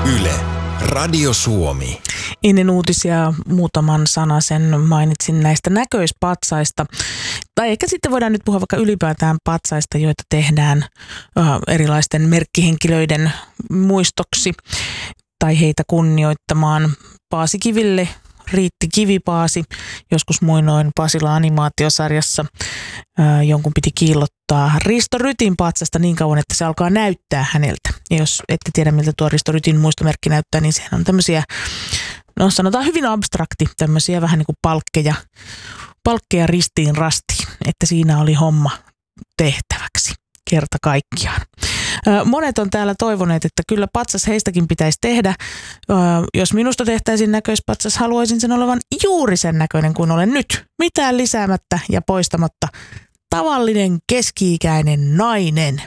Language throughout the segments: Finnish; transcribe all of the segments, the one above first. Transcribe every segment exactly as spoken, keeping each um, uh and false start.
Yle, Radio Suomi. Ennen uutisia muutaman sanasen mainitsin näistä näköispatsaista. Tai ehkä sitten voidaan nyt puhua vaikka ylipäätään patsaista, joita tehdään äh, erilaisten merkkihenkilöiden muistoksi tai heitä kunnioittamaan. Paasikiville riitti kivipaasi. Joskus muinoin Pasila-animaatiosarjassa ää, jonkun piti kiillottaa Risto Rytin patsasta niin kauan, että se alkaa näyttää häneltä. Ja jos ette tiedä, miltä tuo Risto Rytin muistomerkki näyttää, niin sehän on tämmöisiä, no sanotaan hyvin abstrakti, tämmöisiä vähän niin kuin palkkeja, palkkeja ristiin rastiin, että siinä oli homma tehtäväksi kerta kaikkiaan. Monet on täällä toivoneet, että kyllä patsas heistäkin pitäisi tehdä. Jos minusta tehtäisiin näköispatsas, haluaisin sen olevan juuri sen näköinen kuin olen nyt. Mitään lisäämättä ja poistamatta. Tavallinen keski-ikäinen nainen.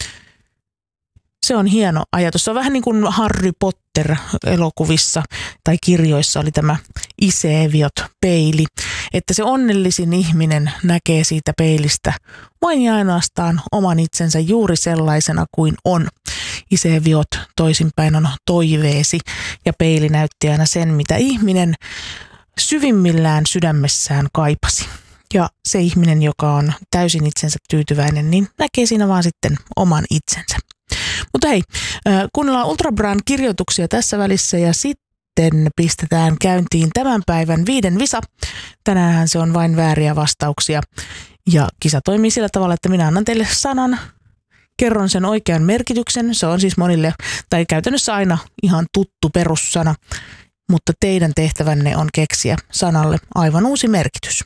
Se on hieno ajatus. Se on vähän niin kuin Harry Potter-elokuvissa tai kirjoissa oli tämä Iseviot peili, että se onnellisin ihminen näkee siitä peilistä vain ja ainoastaan oman itsensä juuri sellaisena kuin on. Iseviot toisinpäin on toiveesi ja peili näytti aina sen, mitä ihminen syvimmillään sydämessään kaipasi. Ja se ihminen, joka on täysin itsensä tyytyväinen, niin näkee siinä vaan sitten oman itsensä. Mutta hei, kuunnellaan Ultra Bran kirjoituksia tässä välissä ja sitten pistetään käyntiin tämän päivän viiden visa. Tänään se on vain vääriä vastauksia ja kisa toimii sillä tavalla, että minä annan teille sanan, kerron sen oikean merkityksen. Se on siis monille, tai käytännössä aina ihan tuttu perussana, mutta teidän tehtävänne on keksiä sanalle aivan uusi merkitys.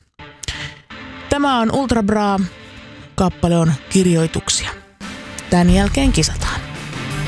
Tämä on Ultra Bra, kappale on kirjoituksia. Tämän jälkeen kisataan.